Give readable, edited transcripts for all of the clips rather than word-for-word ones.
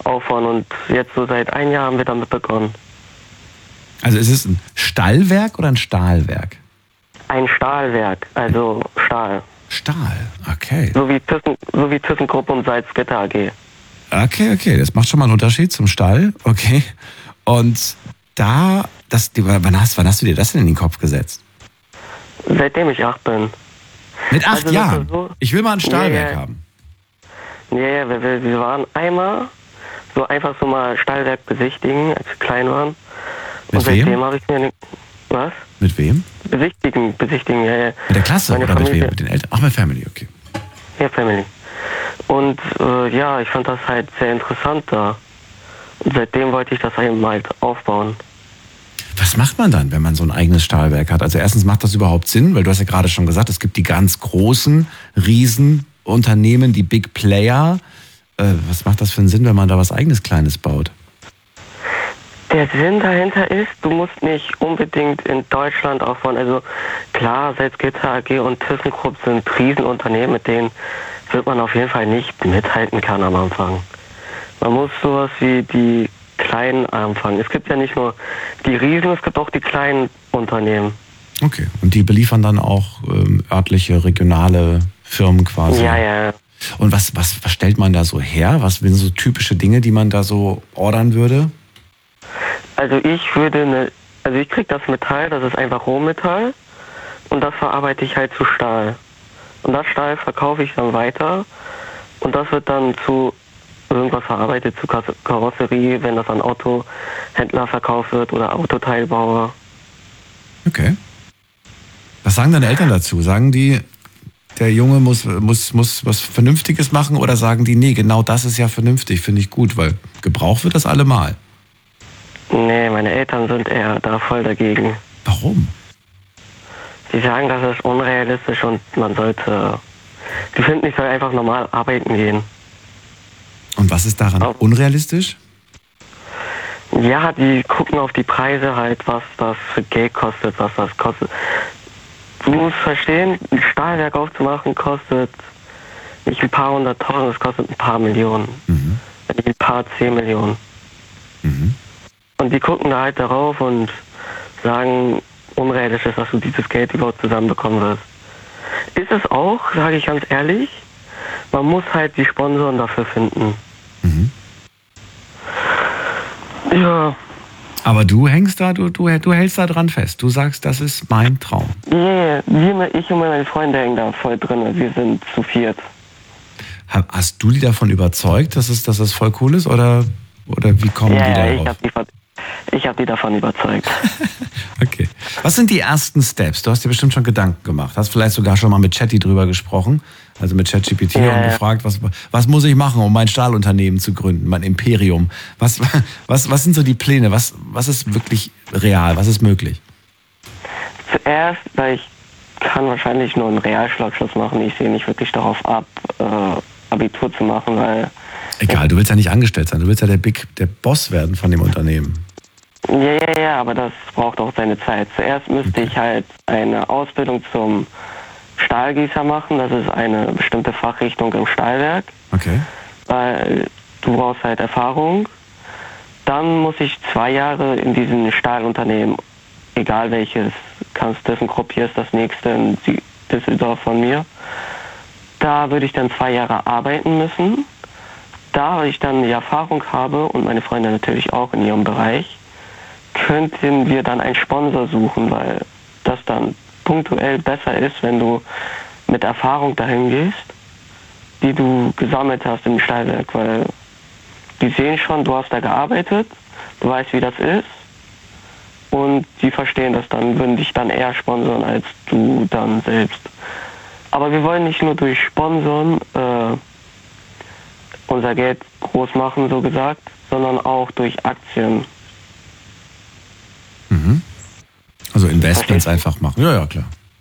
aufbauen und jetzt so seit 1 Jahr haben wir damit begonnen. Also ist es ein Stallwerk oder ein Stahlwerk? Ein Stahlwerk, also Stahl. Stahl, okay. So wie ThyssenKrupp und Salzgitter AG. Okay, das macht schon mal einen Unterschied zum Stall, okay. Und wann hast du dir das denn in den Kopf gesetzt? Seitdem ich 8 bin. Mit 8 Jahren? So, ich will mal ein Stahlwerk haben. Ja, wir waren einmal einfach so mal Stahlwerk besichtigen, als wir klein waren. Mit und seitdem wem? habe ich mir was? Mit wem? Besichtigen, ja. Mit der Klasse Meine oder Familie. mit wem? Mit den Eltern? Ach, mit Family, okay. Ja, Family. Und ich fand das halt sehr interessant da. Und seitdem wollte ich das eben halt aufbauen. Was macht man dann, wenn man so ein eigenes Stahlwerk hat? Also erstens, macht das überhaupt Sinn? Weil du hast ja gerade schon gesagt, es gibt die ganz großen Riesenunternehmen, die Big Player. Was macht das für einen Sinn, wenn man da was eigenes Kleines baut? Der Sinn dahinter ist, du musst nicht unbedingt in Deutschland aufbauen. Also klar, Salzgitter AG und ThyssenKrupp sind Riesenunternehmen, mit denen wird man auf jeden Fall nicht mithalten können am Anfang. Man muss sowas wie die kleinen anfangen. Es gibt ja nicht nur die Riesen, es gibt auch die kleinen Unternehmen. Okay, und die beliefern dann auch örtliche, regionale Firmen quasi? Ja. Und was stellt man da so her? Was sind so typische Dinge, die man da so ordern würde? Also ich kriege das Metall, das ist einfach Rohmetall und das verarbeite ich halt zu Stahl. Und das Stahl verkaufe ich dann weiter und das wird dann zu irgendwas verarbeitet, zu Karosserie, wenn das an Autohändler verkauft wird oder Autoteilbauer. Okay. Was sagen deine Eltern dazu? Sagen die, der Junge muss was Vernünftiges machen oder sagen die, nee, genau das ist ja vernünftig, finde ich gut, weil gebraucht wird das allemal? Nee, meine Eltern sind eher da voll dagegen. Warum? Die sagen, das ist unrealistisch und die finden, ich soll einfach normal arbeiten gehen. Und was ist daran unrealistisch? Ja, die gucken auf die Preise halt, was das für Geld kostet, was das kostet. Du musst verstehen, ein Stahlwerk aufzumachen kostet nicht ein paar 100.000, es kostet ein paar Millionen. Mhm. Ein paar 10 Millionen. Mhm. Und die gucken da halt darauf und sagen, unrealistisch ist, dass du dieses Geld überhaupt zusammenbekommen wirst. Ist es auch, sage ich ganz ehrlich, man muss halt die Sponsoren dafür finden. Mhm. Ja. Aber du hängst da, du hältst da dran fest. Du sagst, das ist mein Traum. Yeah, ich und meine Freunde hängen da voll drin. Wir sind zu 4. Hast du die davon überzeugt, dass es voll cool ist? Oder wie kommen die darauf? Ich habe die davon überzeugt. Okay. Was sind die ersten Steps? Du hast dir bestimmt schon Gedanken gemacht. Hast vielleicht sogar schon mal mit Chatty drüber gesprochen. Also mit ChatGPT und gefragt, was muss ich machen, um mein Stahlunternehmen zu gründen, mein Imperium? Was sind so die Pläne? Was ist wirklich real? Was ist möglich? Zuerst, weil ich kann wahrscheinlich nur einen Realschulabschluss machen. Ich sehe nicht wirklich darauf ab, Abitur zu machen, weil... Egal, du willst ja nicht angestellt sein. Du willst ja der Boss werden von dem Unternehmen. Ja, aber das braucht auch seine Zeit. Zuerst müsste ich halt eine Ausbildung zum Stahlgießer machen. Das ist eine bestimmte Fachrichtung im Stahlwerk. Okay. Weil du brauchst halt Erfahrung. Dann muss ich 2 Jahre in diesem Stahlunternehmen, egal welches, ThyssenKrupp, hier ist das nächste in Düsseldorf von mir. Da würde ich dann 2 Jahre arbeiten müssen. Da ich dann die Erfahrung habe und meine Freunde natürlich auch in ihrem Bereich, könnten wir dann einen Sponsor suchen, weil das dann punktuell besser ist, wenn du mit Erfahrung dahin gehst, die du gesammelt hast im Stahlwerk, weil die sehen schon, du hast da gearbeitet, du weißt, wie das ist und die verstehen das dann, würden dich dann eher sponsern als du dann selbst. Aber wir wollen nicht nur durch Sponsoren unser Geld groß machen, so gesagt, sondern auch durch Aktien. Mhm. Also Investments einfach machen. Ja, klar.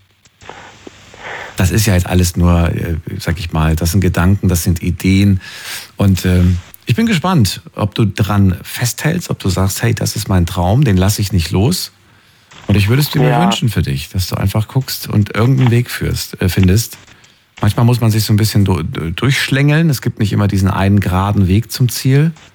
Das ist ja jetzt alles nur, sag ich mal, das sind Gedanken, das sind Ideen. Und ich bin gespannt, ob du dran festhältst, ob du sagst, hey, das ist mein Traum, den lasse ich nicht los. Und ich würde es dir mir wünschen für dich, dass du einfach guckst und irgendeinen Weg findest. Manchmal muss man sich so ein bisschen durchschlängeln. Es gibt nicht immer diesen einen geraden Weg zum Ziel.